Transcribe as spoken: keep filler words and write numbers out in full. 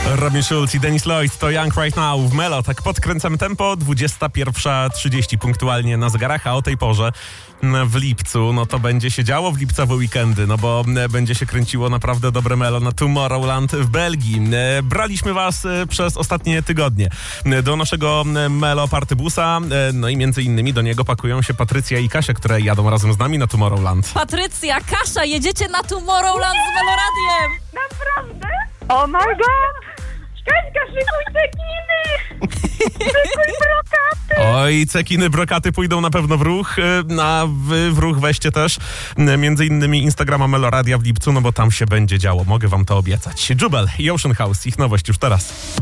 Robin Schulz i Dennis Lloyd to Young Right Now w Melo. Tak podkręcamy tempo, dwudziesta pierwsza trzydzieści punktualnie na zegarach, a o tej porze w lipcu, no to będzie się działo w lipcowe weekendy, no bo będzie się kręciło naprawdę dobre Melo na Tomorrowland w Belgii. Braliśmy was przez ostatnie tygodnie do naszego Melo Partybusa, no i między innymi do niego pakują się Patrycja i Kasia, które jadą razem z nami na Tomorrowland. Patrycja, Kasia, jedziecie na Tomorrowland z Meloradiem! Naprawdę? Oh my god! Kaśka, szykuj cekiny! Szykuj brokaty! Oj, cekiny, brokaty pójdą na pewno w ruch, a wy w ruch weźcie też między innymi Instagrama Meloradia w lipcu, no bo tam się będzie działo, mogę wam to obiecać. Jubel i Ocean House, ich nowość już teraz.